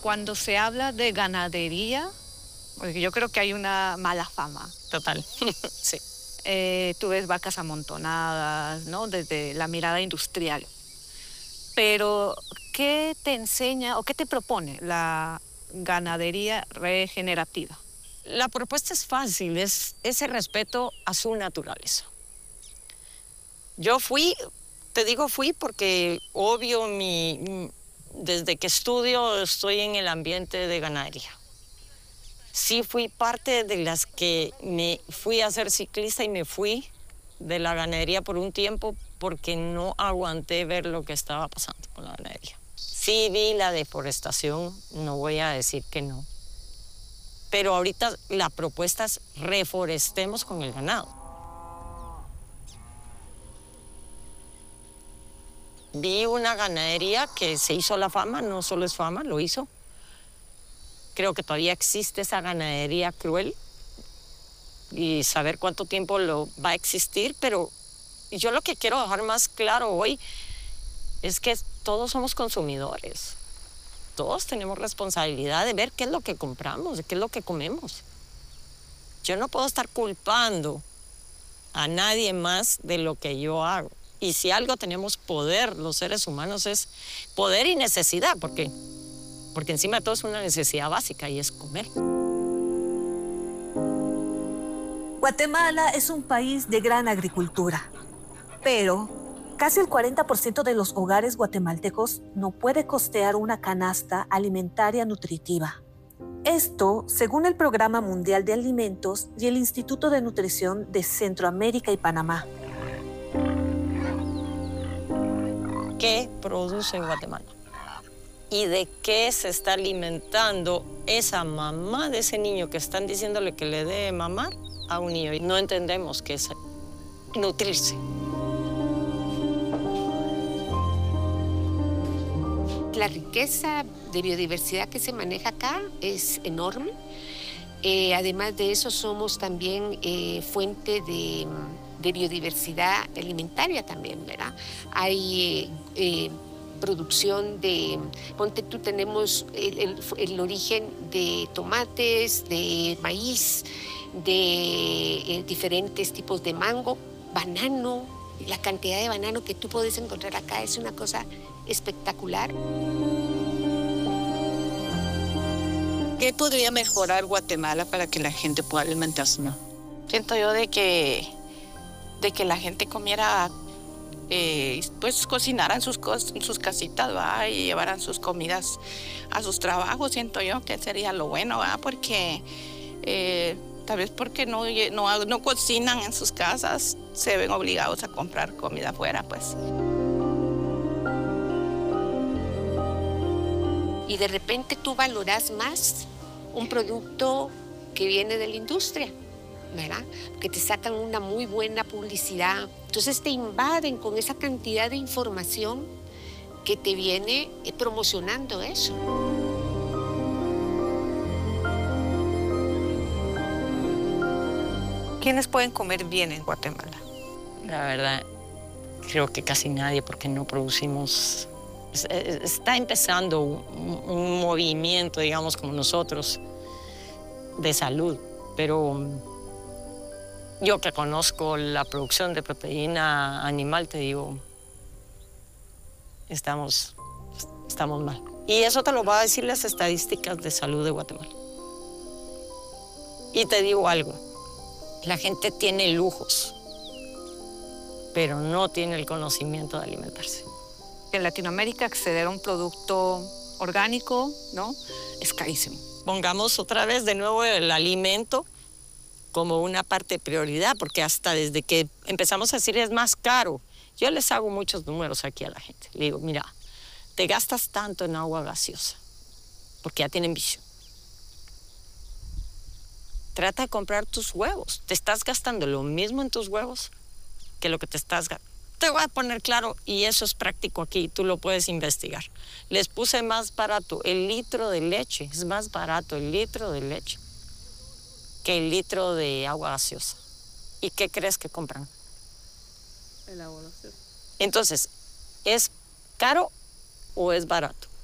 Cuando se habla de ganadería, porque yo creo que hay una mala fama. Total, sí. Tú ves vacas amontonadas, ¿no? Desde la mirada industrial. Pero, ¿qué te enseña o qué te propone la ganadería regenerativa? La propuesta es fácil, es ese respeto a su naturaleza. Yo te digo fui porque obvio desde que estudio estoy en el ambiente de ganadería. Sí fui parte de las que me fui a ser ciclista y me fui de la ganadería por un tiempo porque no aguanté ver lo que estaba pasando con la ganadería. Sí vi la deforestación, no voy a decir que no. Pero ahorita la propuesta es reforestemos con el ganado. Vi una ganadería que se hizo la fama, no solo es fama, lo hizo. Creo que todavía existe esa ganadería cruel y saber cuánto tiempo lo va a existir, pero yo lo que quiero dejar más claro hoy es que todos somos consumidores. Todos tenemos responsabilidad de ver qué es lo que compramos, de qué es lo que comemos. Yo no puedo estar culpando a nadie más de lo que yo hago. Y si algo tenemos poder, los seres humanos, es poder y necesidad, porque encima de todo es una necesidad básica y es comer. Guatemala es un país de gran agricultura, pero casi el 40% de los hogares guatemaltecos no puede costear una canasta alimentaria nutritiva. Esto, según el Programa Mundial de Alimentos y el Instituto de Nutrición de Centroamérica y Panamá. ¿Qué produce Guatemala? ¿Y de qué se está alimentando esa mamá de ese niño que están diciéndole que le dé mamar a un niño? Y no entendemos qué es nutrirse. La riqueza de biodiversidad que se maneja acá es enorme. Además de eso, somos también fuente de biodiversidad alimentaria también, ¿verdad? Hay producción de, ponte tú, tenemos el origen de tomates, de maíz, de diferentes tipos de mango, banano. La cantidad de banano que tú puedes encontrar acá es una cosa espectacular. ¿Qué podría mejorar Guatemala para que la gente pueda alimentarse mejor? Siento yo de que la gente comiera, pues cocinaran sus casitas, ¿va? Y llevaran sus comidas a sus trabajos. Siento yo que sería lo bueno, ¿va? Porque tal vez porque no cocinan en sus casas, se ven obligados a comprar comida afuera, pues. Y de repente tú valoras más un producto que viene de la industria, ¿verdad? Que te sacan una muy buena publicidad. Entonces te invaden con esa cantidad de información que te viene promocionando eso. ¿Quiénes pueden comer bien en Guatemala? La verdad, creo que casi nadie, porque no producimos. Está empezando un movimiento, digamos, como nosotros, de salud, pero yo que conozco la producción de proteína animal, te digo, estamos mal. Y eso te lo va a decir las estadísticas de salud de Guatemala. Y te digo algo, la gente tiene lujos, pero no tiene el conocimiento de alimentarse. En Latinoamérica acceder a un producto orgánico, ¿no?, es carísimo. Pongamos otra vez de nuevo el alimento como una parte de prioridad, porque hasta desde que empezamos a decir es más caro, yo les hago muchos números aquí a la gente. Le digo, mira, te gastas tanto en agua gaseosa, porque ya tienen vicio. Trata de comprar tus huevos. Te estás gastando lo mismo en tus huevos que lo que te estás gastando. Te voy a poner claro, y eso es práctico aquí, tú lo puedes investigar. Les puse más barato el litro de leche, es más barato el litro de leche que el litro de agua gaseosa. ¿Y qué crees que compran? El agua gaseosa. Entonces, ¿es caro o es barato?